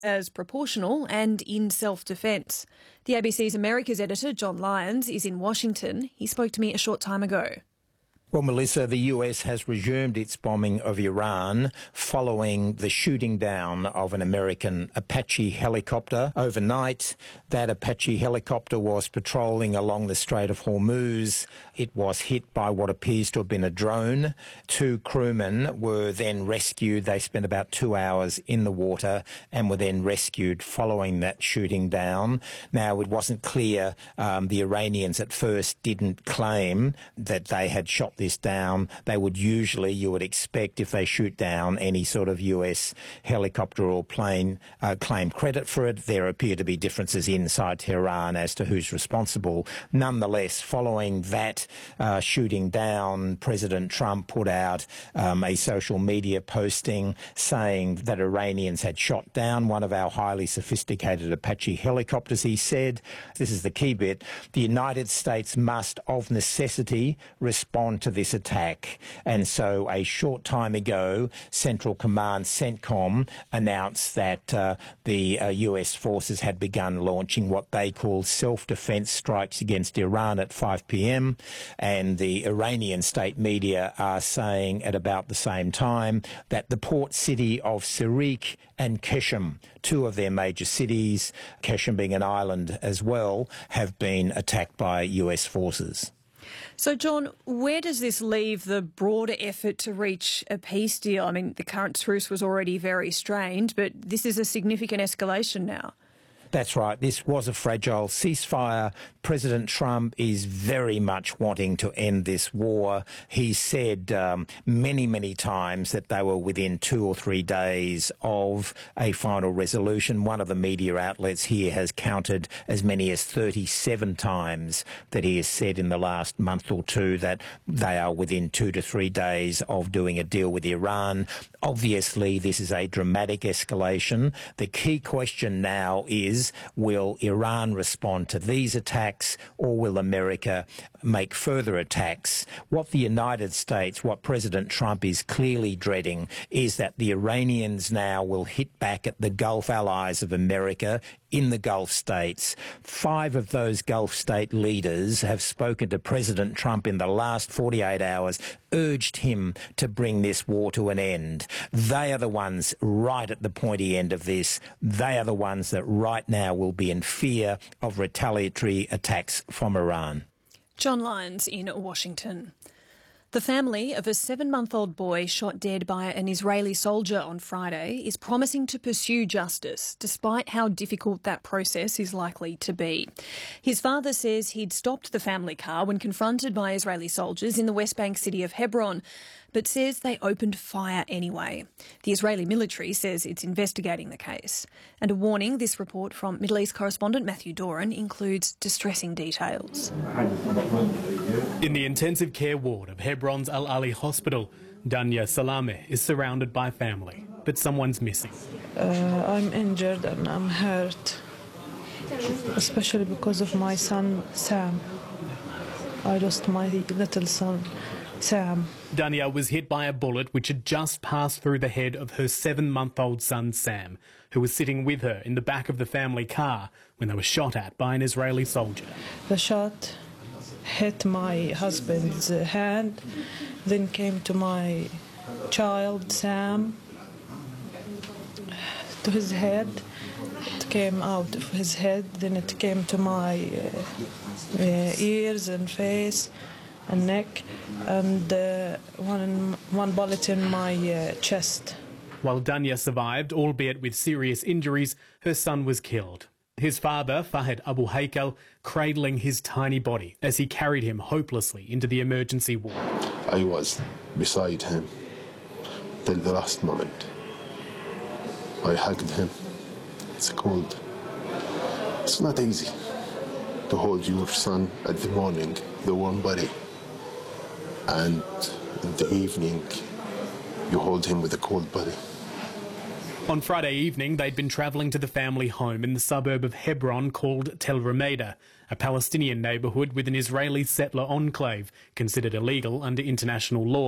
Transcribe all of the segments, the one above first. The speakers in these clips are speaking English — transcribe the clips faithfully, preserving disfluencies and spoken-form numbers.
as proportional and in self-defence. The A B C's Americas editor, John Lyons, is in Washington. He spoke to me a short time ago. Well, Melissa, the U S has resumed its bombing of Iran following the shooting down of an American Apache helicopter overnight. That Apache helicopter was patrolling along the Strait of Hormuz. It was hit by what appears to have been a drone. Two crewmen were then rescued. They spent about two hours in the water and were then rescued following that shooting down. Now, it wasn't clear. Um, the Iranians at first didn't claim that they had shot this down. They would usually, you would expect, if they shoot down any sort of U S helicopter or plane, uh, claim credit for it. There appear to be differences inside Tehran as to who's responsible. Nonetheless, following that uh, shooting down, President Trump put out um, a social media posting saying that Iranians had shot down one of our highly sophisticated Apache helicopters. He said, this is the key bit, the United States must of necessity respond to this attack. And so a short time ago, Central Command CENTCOM announced that uh, the uh, U S forces had begun launching what they call self-defense strikes against Iran at five p m And the Iranian state media are saying at about the same time that the port city of Sirik and Keshem, two of their major cities, Keshem being an island as well, have been attacked by U S forces. So, John, where does this leave the broader effort to reach a peace deal? I mean, the current truce was already very strained, but this is a significant escalation now. That's right. This was a fragile ceasefire. President Trump is very much wanting to end this war. He said um, many, many times that they were within two or three days of a final resolution. One of the media outlets here has counted as many as thirty-seven times that he has said in the last month or two that they are within two to three days of doing a deal with Iran. Obviously, this is a dramatic escalation. The key question now is, will Iran respond to these attacks, or will America make further attacks? What the United States, what President Trump is clearly dreading, is that the Iranians now will hit back at the Gulf allies of America in the Gulf states. Five of those Gulf state leaders have spoken to President Trump in the last forty-eight hours, urged him to bring this war to an end. They are the ones right at the pointy end of this. They are the ones that right now will be in fear of retaliatory attacks from Iran. John Lyons in Washington. The family of a seven-month-old boy shot dead by an Israeli soldier on Friday is promising to pursue justice, despite how difficult that process is likely to be. His father says he'd stopped the family car when confronted by Israeli soldiers in the West Bank city of Hebron, but says they opened fire anyway. The Israeli military says it's investigating the case. And a warning, this report from Middle East correspondent Matthew Doran includes distressing details. In the intensive care ward of Hebron's Al Ali Hospital, Danya Salameh is surrounded by family, but someone's missing. Uh, I'm injured and I'm hurt, especially because of my son, Sam. I lost my little son, Sam. Danya was hit by a bullet which had just passed through the head of her seven-month-old son, Sam, who was sitting with her in the back of the family car when they were shot at by an Israeli soldier. The shot hit my husband's hand, then came to my child, Sam, to his head. It came out of his head, then it came to my uh, uh, ears and face and neck, and uh, one, one bullet in my uh, chest. While Danya survived, albeit with serious injuries, her son was killed. His father, Fahed Abu Haikal, cradling his tiny body as he carried him hopelessly into the emergency ward. I was beside him till the last moment. I hugged him. It's cold. It's not easy to hold your son at the morning, the warm body, and in the evening you hold him with a cold body. On Friday evening, they'd been travelling to the family home in the suburb of Hebron called Tel Rumeida, a Palestinian neighbourhood with an Israeli settler enclave considered illegal under international law.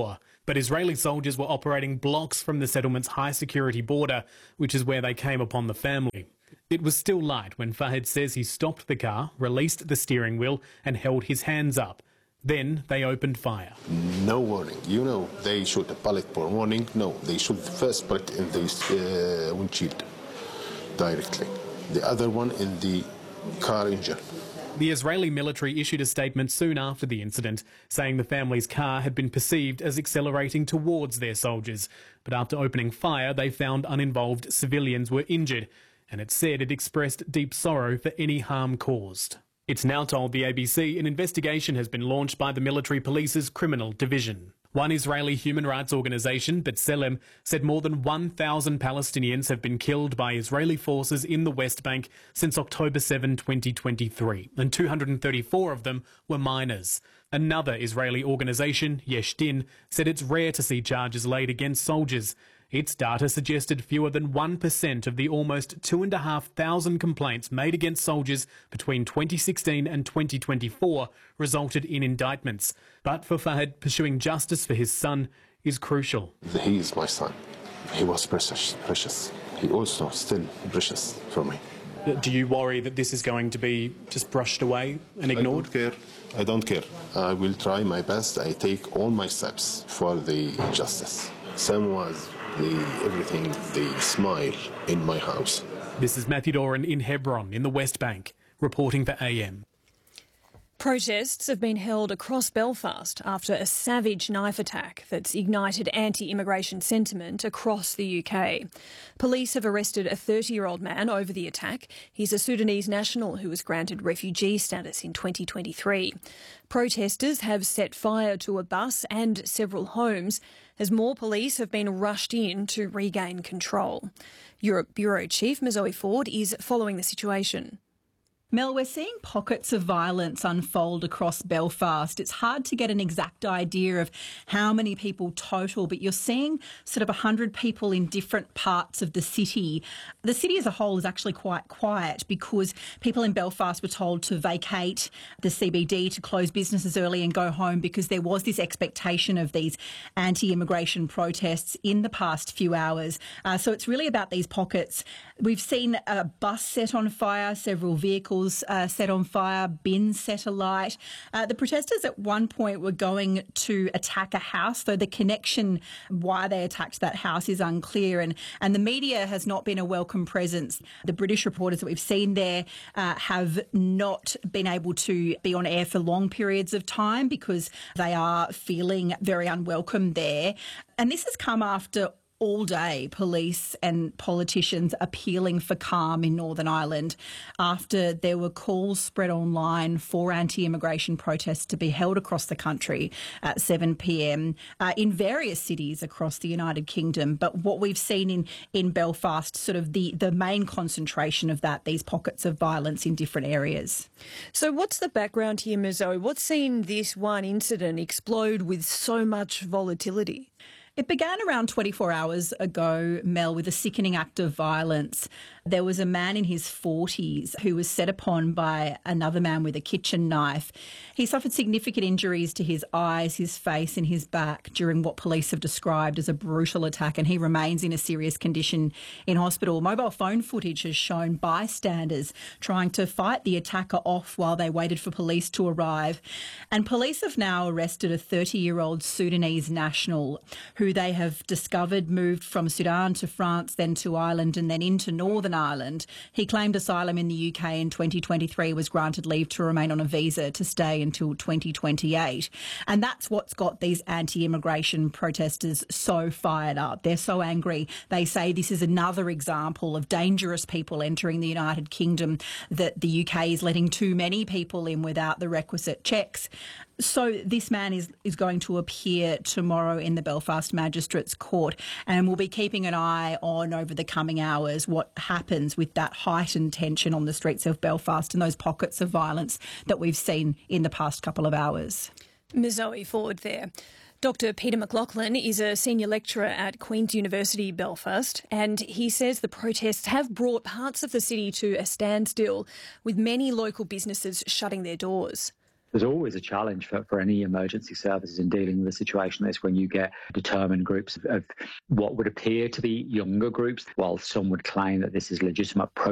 But Israeli soldiers were operating blocks from the settlement's high-security border, which is where they came upon the family. It was still light when Fahed says he stopped the car, released the steering wheel and held his hands up. Then they opened fire. No warning. You know, they shoot a bullet for warning. No, they shoot the first bullet in the uh, windshield directly. The other one in the car engine. The Israeli military issued a statement soon after the incident, saying the family's car had been perceived as accelerating towards their soldiers. But after opening fire, they found uninvolved civilians were injured, and it said it expressed deep sorrow for any harm caused. It's now told the A B C an investigation has been launched by the military police's criminal division. One Israeli human rights organisation, B'Tselem, said more than one thousand Palestinians have been killed by Israeli forces in the West Bank since October seventh, twenty twenty-three, and two hundred thirty-four of them were minors. Another Israeli organisation, Yesh Din, said it's rare to see charges laid against soldiers. Its data suggested fewer than one percent of the almost two thousand five hundred complaints made against soldiers between twenty sixteen and twenty twenty-four resulted in indictments. But for Fahed, pursuing justice for his son is crucial. He is my son. He was precious, precious. He also still precious for me. Do you worry that this is going to be just brushed away and ignored? I don't care. I don't care. I will try my best. I take all my steps for the justice. Same was the everything, the smile in my house. This is Matthew Doran in Hebron in the West Bank, reporting for A M. Protests have been held across Belfast after a savage knife attack that's ignited anti-immigration sentiment across the U K. Police have arrested a thirty-year-old man over the attack. He's a Sudanese national who was granted refugee status in twenty twenty-three. Protesters have set fire to a bus and several homes as more police have been rushed in to regain control. Europe Bureau Chief Mizoe Ford is following the situation. Mel, we're seeing pockets of violence unfold across Belfast. It's hard to get an exact idea of how many people total, but you're seeing sort of one hundred people in different parts of the city. The city as a whole is actually quite quiet because people in Belfast were told to vacate the C B D, to close businesses early and go home because there was this expectation of these anti-immigration protests in the past few hours. Uh, so it's really about these pockets. We've seen a bus set on fire, several vehicles Uh, set on fire, bins set alight. Uh, the protesters at one point were going to attack a house, though the connection why they attacked that house is unclear, and, and the media has not been a welcome presence. The British reporters that we've seen there uh, have not been able to be on air for long periods of time because they are feeling very unwelcome there. And this has come after all day police and politicians appealing for calm in Northern Ireland after there were calls spread online for anti-immigration protests to be held across the country at seven p m uh, in various cities across the United Kingdom. But what we've seen in, in Belfast, sort of the, the main concentration of that, these pockets of violence in different areas. So what's the background here, Mizoe? What's seen this one incident explode with so much volatility? It began around twenty-four hours ago, Mel, with a sickening act of violence. There was a man in his forties who was set upon by another man with a kitchen knife. He suffered significant injuries to his eyes, his face and his back during what police have described as a brutal attack, and he remains in a serious condition in hospital. Mobile phone footage has shown bystanders trying to fight the attacker off while they waited for police to arrive. And police have now arrested a thirty-year-old Sudanese national who they have discovered moved from Sudan to France, then to Ireland and then into Northern Ireland. He claimed asylum in the U K in twenty twenty-three, was granted leave to remain on a visa to stay until twenty twenty-eight. And that's what's got these anti-immigration protesters so fired up. They're so angry. They say this is another example of dangerous people entering the United Kingdom, that the U K is letting too many people in without the requisite checks. So this man is, is going to appear tomorrow in the Belfast Magistrates Court, and we'll be keeping an eye on over the coming hours what happens with that heightened tension on the streets of Belfast and those pockets of violence that we've seen in the past couple of hours. Mizoe Ford there. Doctor Peter McLaughlin is a senior lecturer at Queen's University Belfast, and he says the protests have brought parts of the city to a standstill, with many local businesses shutting their doors. There's always a challenge for, for any emergency services in dealing with a situation like this when you get determined groups of, of what would appear to be younger groups, while some would claim that this is legitimate